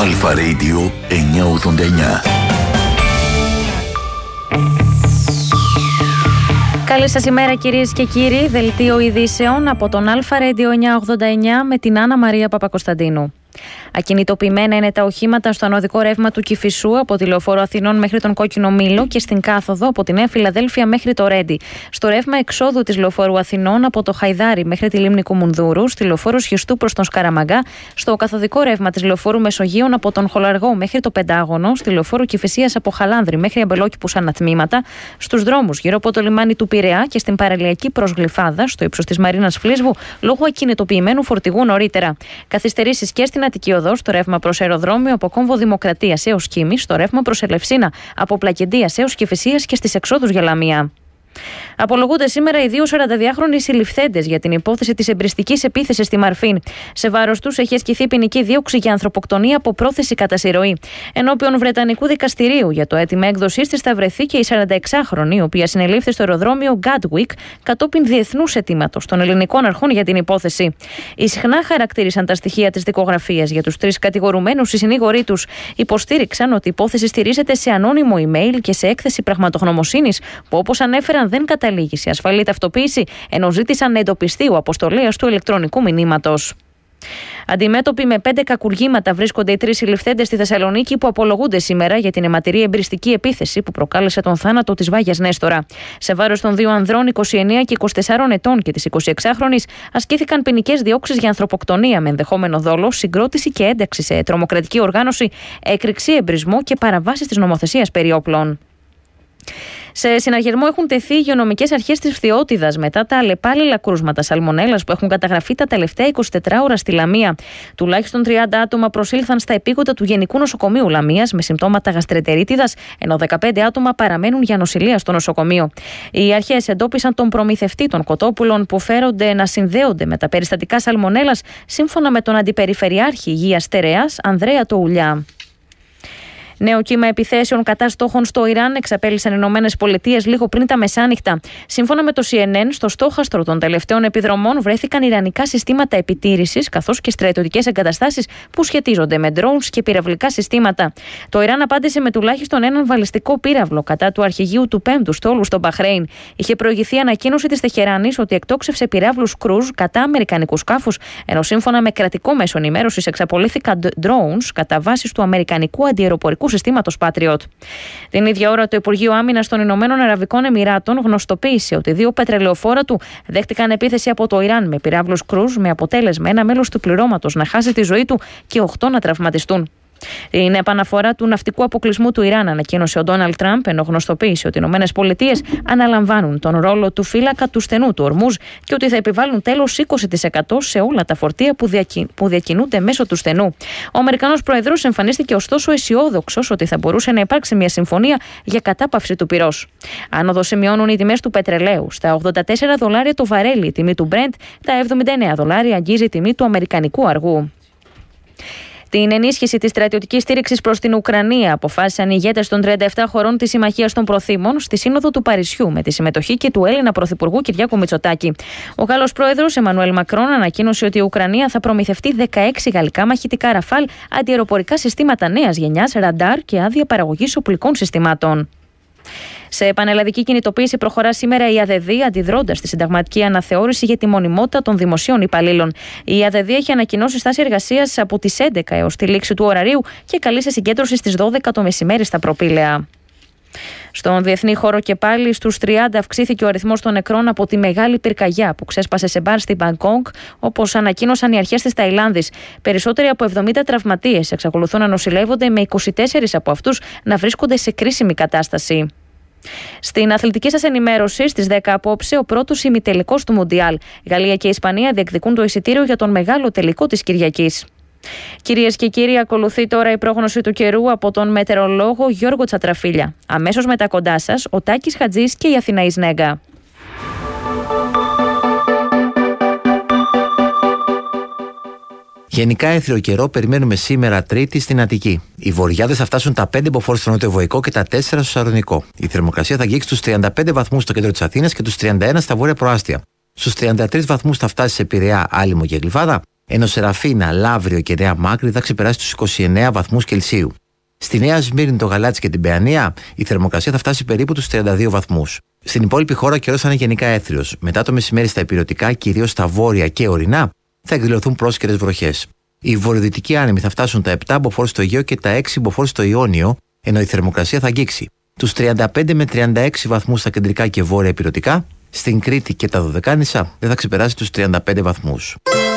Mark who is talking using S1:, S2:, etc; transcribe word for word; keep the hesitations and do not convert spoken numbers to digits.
S1: Αλφα Radio εννιακόσια ογδόντα εννιά.
S2: Καλή σας ημέρα κυρίες και κύριοι, δελτίο ειδήσεων από τον Αλφα Radio εννιακόσια ογδόντα εννιά με την Άννα Μαρία Παπακοσταντίνου. Ακινητοποιημένα είναι τα οχήματα στο ανωδικό ρεύμα του Κηφισού από τη Λεωφόρο Αθηνών μέχρι τον Κόκκινο Μήλο και στην κάθοδο από τη Νέα Φιλαδέλφια μέχρι το Ρέντι. Στο ρεύμα εξόδου της Λεωφόρου Αθηνών από το Χαϊδάρι μέχρι τη Λίμνη Κουμουνδούρου, στη Λεωφόρο Σχιστού προς τον Σκαραμαγκά, στο καθοδικό ρεύμα της Λεωφόρου Μεσογείων από τον Χολαργό μέχρι το Πεντάγωνο, στη Λεωφόρο Κηφισίας από Χαλάνδρη μέχρι Αμπελόκηπους ανατμήματα, στους δρόμους γύρω από το λιμάνι του Πειραιά και στην παραλιακή προς Γλυφάδα, στο ύψος της Μαρίνας Φλίσβου, λόγω ακινητοποιημένου φορτηγού νωρίτερα. Καθυστερήσεις και στην Αττική Οδό, στο ρεύμα προς αεροδρόμιο από Κόμβο Δημοκρατίας έως Κίμης, στο ρεύμα προς Ελευσίνα από Πλακεντίας έως Κηφισίας και στις εξόδους για Λαμία. Απολογούνται σήμερα οι δύο σαρανταδυάχρονοι συλληφθέντες για την υπόθεση της εμπριστικής επίθεσης στη Μαρφίν. Σε βάρος τους έχει ασκηθεί ποινική δίωξη για ανθρωποκτονία από πρόθεση κατά συρροή. Ενώπιον Βρετανικού δικαστηρίου για το αίτημα έκδοσής της θα βρεθεί και η σαρανταεξάχρονη, η οποία συνελήφθη στο αεροδρόμιο Gatwick κατόπιν διεθνούς αιτήματος των ελληνικών αρχών για την υπόθεση. Ισχνά χαρακτήρισαν τα στοιχεία της δικογραφίας για τους τρεις κατηγορουμένους. Οι συνήγοροι τους υποστήριξαν ότι η υπόθεση στηρίζεται σε ανώνυμο email και σε έκθεση πραγματογνωμοσύνης που, όπως ανέφεραν, δεν καταλήγει σε ασφαλή ταυτοποίηση, ενώ ζήτησαν να εντοπιστεί ο αποστολέας του ηλεκτρονικού μηνύματος. Αντιμέτωποι με πέντε κακουργήματα βρίσκονται οι τρεις συλληφθέντες στη Θεσσαλονίκη που απολογούνται σήμερα για την αιματηρή εμπριστική επίθεση που προκάλεσε τον θάνατο της Βάγιας Νέστορα. Σε βάρος των δύο ανδρών είκοσι εννέα και είκοσι τεσσάρων ετών και της εικοσιεξάχρονης ασκήθηκαν ποινικές διώξεις για ανθρωποκτονία με ενδεχόμενο δόλο, συγκρότηση και ένταξη σε τρομοκρατική οργάνωση, έκρηξη, εμπρισμό και παραβάσεις της νομοθεσίας περί όπλων. Σε συναγερμό έχουν τεθεί οι υγειονομικές αρχές της Φθιώτιδας μετά τα αλλεπάλληλα κρούσματα σαλμονέλας που έχουν καταγραφεί τα τελευταία εικοσιτέσσερις ώρα στη Λαμία. Τουλάχιστον τριάντα άτομα προσήλθαν στα επίγοντα του Γενικού Νοσοκομείου Λαμίας με συμπτώματα γαστρεντερίτιδας, ενώ δεκαπέντε άτομα παραμένουν για νοσηλεία στο νοσοκομείο. Οι αρχές εντόπισαν τον προμηθευτή των κοτόπουλων που φέρονται να συνδέονται με τα περιστατικά σαλμονέλας, σύμφωνα με τον Αντιπεριφερειάρχη Υγείας Στερεάς, Ανδρέα Τοουλιά. Νέο κύμα επιθέσεων κατά στόχων στο Ιράν εξαπέλυσαν οι Ηνωμένες Πολιτείες λίγο πριν τα μεσάνυχτα. Σύμφωνα με το σι εν εν, στο στόχαστρο των τελευταίων επιδρομών βρέθηκαν ιρανικά συστήματα επιτήρησης καθώς και στρατιωτικές εγκαταστάσεις που σχετίζονται με drones και πυραυλικά συστήματα. Το Ιράν απάντησε με τουλάχιστον έναν βαλιστικό πύραυλο κατά του αρχηγείου του πέμπτου στόλου στο Μπαχρέιν. Είχε προηγηθεί ανακοίνωση της Τεχεράνης ότι εκτόξευσε πυράβλους κρούζ κατά αμερικανικού σκάφους, ενώ σύμφωνα με κρατικό μέσο ενημέρωσης εξαπολύθηκαν drones κατά βάσης του αμερικανικού αντιεροπορικού συστήματος Patriot. Την ίδια ώρα, το Υπουργείο Άμυνας των Ηνωμένων Αραβικών Εμιράτων γνωστοποίησε ότι δύο πετρελαιοφόρα του δέχτηκαν επίθεση από το Ιράν με πυράβλους κρούζ, με αποτέλεσμα ένα μέλος του πληρώματος να χάσει τη ζωή του και οκτώ να τραυματιστούν. Την επαναφορά του ναυτικού αποκλεισμού του Ιράν ανακοίνωσε ο Ντόναλντ Τραμπ, ενώ γνωστοποίησε ότι οι Ηνωμένες Πολιτείες αναλαμβάνουν τον ρόλο του φύλακα του στενού του Ορμούζ και ότι θα επιβάλλουν τέλος είκοσι τοις εκατό σε όλα τα φορτία που, διακι... που διακινούνται μέσω του στενού. Ο Αμερικανός Προεδρός εμφανίστηκε ωστόσο αισιόδοξος ότι θα μπορούσε να υπάρξει μια συμφωνία για κατάπαυση του πυρός. Άνοδο σημειώνουν οι τιμές του πετρελαίου. Στα ογδόντα τέσσερα δολάρια το βαρέλι η τιμή του Brent, τα εβδομήντα εννέα δολάρια αγγίζει η τιμή του αμερικανικού αργού. Την ενίσχυση της στρατιωτικής στήριξης προς την Ουκρανία αποφάσισαν οι ηγέτες των τριάντα επτά χωρών της Συμμαχίας των Προθήμων στη Σύνοδο του Παρισιού με τη συμμετοχή και του Έλληνα Πρωθυπουργού Κυριάκου Μητσοτάκη. Ο Γάλλος Πρόεδρος Εμμανουέλ Μακρόν ανακοίνωσε ότι η Ουκρανία θα προμηθευτεί δεκαέξι γαλλικά μαχητικά Ραφάλ, αντιαεροπορικά συστήματα νέας γενιάς, ραντάρ και άδεια παραγωγής οπλικών συστημάτων. Σε πανελλαδική κινητοποίηση προχωρά σήμερα η ΑΔΕΔ, αντιδρώντας στη συνταγματική αναθεώρηση για τη μονιμότητα των δημοσίων υπαλλήλων. Η ΑΔΕΔ έχει ανακοινώσει στάση εργασίας από τις έντεκα έως τη λήξη του ωραρίου και καλεί σε συγκέντρωση στις δώδεκα το μεσημέρι στα προπήλαια. Στον διεθνή χώρο και πάλι στους τριάντα αυξήθηκε ο αριθμός των νεκρών από τη μεγάλη πυρκαγιά που ξέσπασε σε μπαρ στην Μπαγκόγκ, όπως ανακοίνωσαν οι αρχές της Ταϊλάνδης. Περισσότεροι από εβδομήντα τραυματίες εξακολουθούν να νοσηλεύονται, με είκοσι τέσσερις από αυτούς να βρίσκονται σε κρίσιμη κατάσταση. Στην αθλητική σας ενημέρωση, στις δέκα απόψε, ο πρώτος ημιτελικός του Μουντιάλ. Γαλλία και Ισπανία διεκδικούν το εισιτήριο για τον μεγάλο τελικό της Κυριακής. Κυρίες και κύριοι, ακολουθεί τώρα η πρόγνωση του καιρού από τον μετεωρολόγο Γιώργο Τσατραφίλια. Αμέσως μετά κοντά σας, ο Τάκης Χατζής και η Αθηναής Νέγκα.
S3: Γενικά έθριο καιρό περιμένουμε σήμερα Τρίτη στην Αττική. Οι βοριάδες θα φτάσουν τα πέντε μποφόρ στο νοτιοβοϊκό και τα τέσσερα στο Σαρονικό. Η θερμοκρασία θα αγγίξει τους τριάντα πέντε βαθμούς στο κέντρο της Αθήνας και τους τριάντα ένα στα βόρεια προάστια. Στους τριάντα τρεις βαθμούς θα φτάσει σε Πειραιά, Άλυμο και Γλυφάδα. Ενώ Σεραφίνα, Λαύριο και Νέα Μάκρη θα ξεπεράσει τους είκοσι εννέα βαθμούς Κελσίου. Στη Νέα Σμύρνη, το Γαλάτσι και την Παιανία, η θερμοκρασία θα φτάσει περίπου τους τριάντα δύο βαθμούς. Στην υπόλοιπη χώρα ο καιρός θα είναι γενικά έθριος. Μετά το μεσημέρι στα ηπειρωτικά, κυρίως στα βόρεια και ορεινά, θα εκδηλωθούν πρόσκαιρες βροχές. Οι βορειοδυτικοί άνεμοι θα φτάσουν τα επτά μποφόρ στο Αιγαίο και τα έξι μποφόρ στο Ιόνιο, ενώ η θερμοκρασία θα αγγίξει τους τριάντα πέντε με τριάντα έξι βαθμούς στα κεντρικά και βόρεια ηπειρωτικά. Στην Κρήτη και τα Δωδεκάνησα δεν θα ξεπεράσει τους τριάντα πέντε βαθμούς.